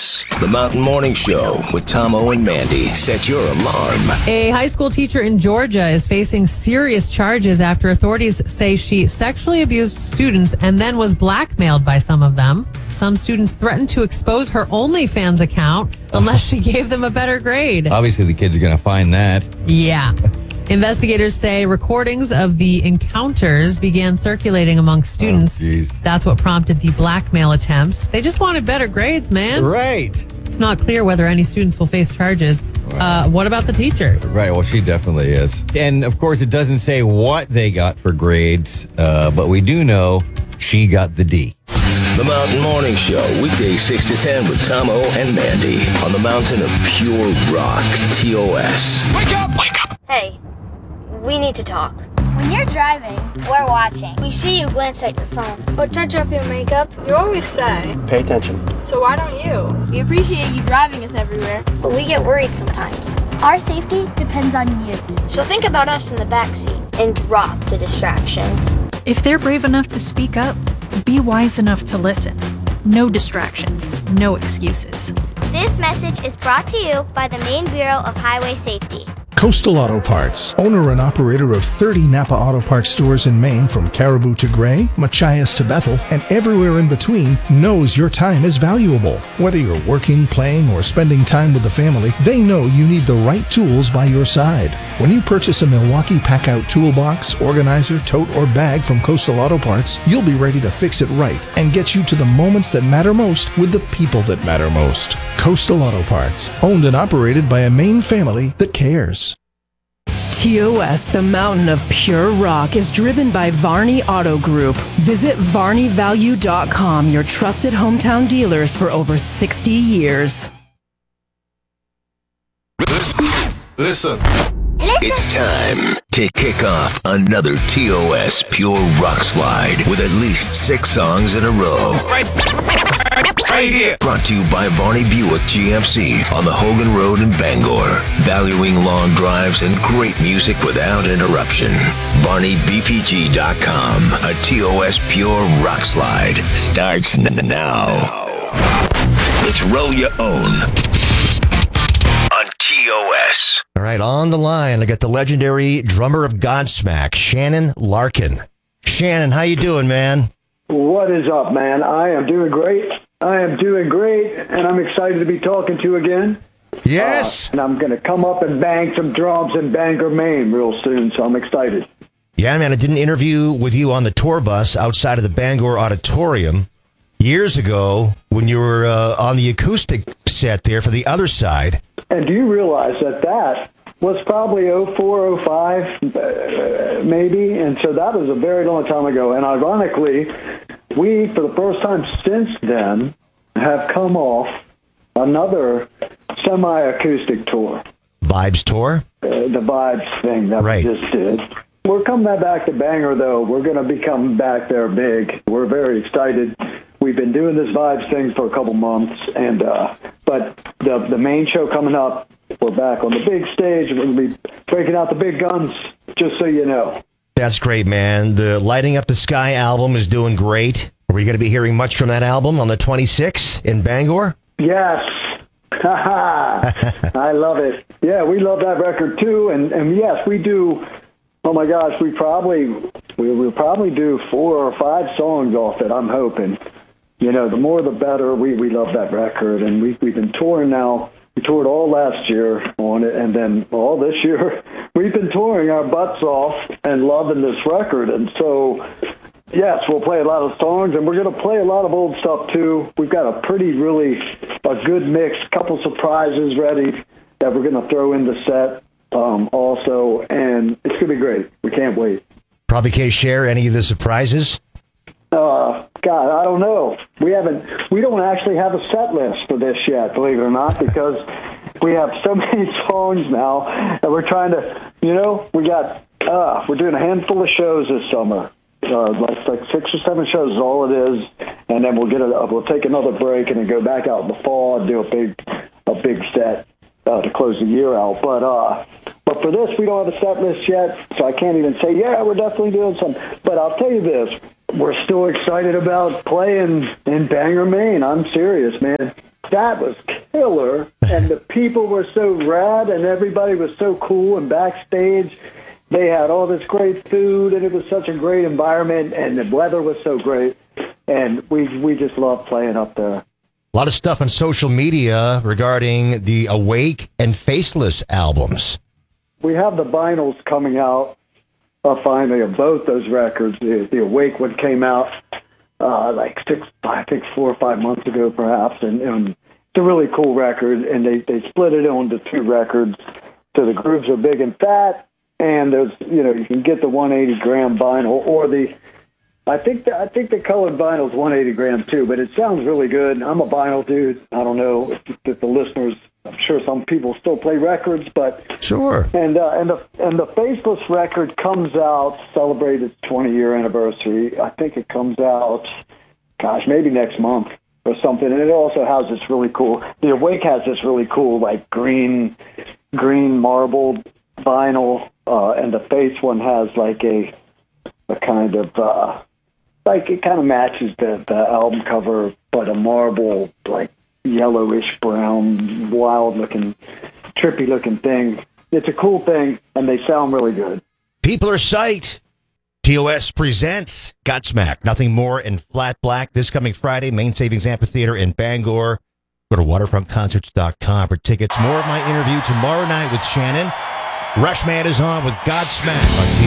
TOS, the Mountain Morning Show with Tomo and Mandy. Set your alarm. A high school teacher in Georgia is facing serious charges after authorities say she sexually abused students and then was blackmailed by some of them. Some students threatened to expose her OnlyFans account unless she gave them a better grade. Obviously, the kids are going to find that. Yeah. Investigators say recordings of the encounters began circulating among students. That's what prompted the blackmail attempts. They just wanted better grades, man. Right. It's not clear whether any students will face charges. What about the teacher? Right. Well, she definitely is. And, of course, it doesn't say what they got for grades, but we do know she got the D. The Mountain Morning Show, weekdays 6 to 10 with Tomo and Mandy on the mountain of pure rock, TOS. Wake up! Wake up! Hey, we need to talk. When you're driving, we're watching. We see you glance at your phone or touch up your makeup. You always say, pay attention. So why don't you? We appreciate you driving us everywhere, but we get worried sometimes. Our safety depends on you. So think about us in the backseat and drop the distractions. If they're brave enough to speak up, be wise enough to listen. No distractions, no excuses. This message is brought to you by the Maine Bureau of Highway Safety. Coastal Auto Parts, owner and operator of 30 Napa Auto Parts stores in Maine, from Caribou to Gray, Machias to Bethel, and everywhere in between, knows your time is valuable. Whether you're working, playing, or spending time with the family, they know you need the right tools by your side. When you purchase a Milwaukee Pack-Out toolbox, organizer, tote, or bag from Coastal Auto Parts, you'll be ready to fix it right and get you to the moments that matter most with the people that matter most. Coastal Auto Parts, owned and operated by a Maine family that cares. TOS, the mountain of pure rock, is driven by Varney Auto Group. Visit VarneyValue.com, your trusted hometown dealers for over 60 years. Listen. It's time to kick off another TOS Pure Rock Slide with at least 6 songs in a row. Right here. Brought to you by Varney Buick GMC on the Hogan Road in Bangor. Valuing long drives and great music without interruption. VarneyBPG.com. A TOS Pure Rock Slide starts now. It's Roll Your Own on TOS. All right, on the line, I got the legendary drummer of Godsmack, Shannon Larkin. Shannon, how you doing, man? What is up, man? I am doing great. And I'm excited to be talking to you again. Yes. And I'm going to come up and bang some drums in Bangor, Maine real soon, so I'm excited. Yeah, man, I did an interview with you on the tour bus outside of the Bangor Auditorium years ago when you were on the acoustic set there for the other side. And do you realize that was probably 04, 05, maybe? And so that was a very long time ago. And ironically, we, for the first time since then, have come off another semi-acoustic tour. Vibes tour? The Vibes thing that we just did. We're coming back to Bangor, though. We're going to be coming back there big. We're very excited. We've been doing this Vibes thing for a couple months, and but the main show coming up, we're back on the big stage. We're going to be breaking out the big guns, just so you know. That's great, man. The Lighting Up the Sky album is doing great. Are we going to be hearing much from that album on the 26th in Bangor? Yes. I love it. Yeah, we love that record, too. And yes, we do. Oh, my gosh, we'll probably do 4 or 5 songs off it, I'm hoping. You know, the more the better. We love that record. And we've been touring now. We toured all last year on it, and then all this year we've been touring our butts off and loving this record. And so, yes, we'll play a lot of songs, and we're going to play a lot of old stuff, too. We've got a a good mix, couple surprises ready that we're going to throw in the set also, and it's going to be great. We can't wait. Probably can't share any of the surprises? God, I don't know. We don't actually have a set list for this yet, believe it or not, because we have so many songs now that we're trying to, we're doing a handful of shows this summer. Like 6 or 7 shows is all it is, and then we'll take another break and then go back out in the fall and do a big set to close the year out. But for this, we don't have a set list yet, so I can't even say, yeah, we're definitely doing something. But I'll tell you this. we're still excited about playing in Bangor, Maine. I'm serious, man. That was killer, and the people were so rad, and everybody was so cool, and backstage they had all this great food, and it was such a great environment, and the weather was so great, and we just loved playing up there. A lot of stuff on social media regarding the Awake and Faceless albums. We have the vinyls coming out finally of both those records. The Awake one came out like 4 or 5 months ago, perhaps, and it's a really cool record. And they split it into 2 records, so the grooves are big and fat. And there's, you can get the 180 gram vinyl or I think the colored vinyl is 180 grams too, but it sounds really good. I'm a vinyl dude. I don't know if the listeners, I'm sure some people still play records, but sure. And the Faceless record comes out, celebrate its 20-year anniversary. I think it comes out, maybe next month or something. And it also has this really cool. The Awake has this really cool like green marbled vinyl, and the Face one has like a kind of like it kind of matches the album cover, but a marble like yellowish brown, wild looking, trippy looking thing. It's a cool thing, and they sound really good. People are psyched. TOS presents Godsmack. Nothing More in Flat Black this coming Friday, Main Savings Amphitheater in Bangor. Go to waterfrontconcerts.com for tickets. More of my interview tomorrow night with Shannon. Rushman is on with Godsmack on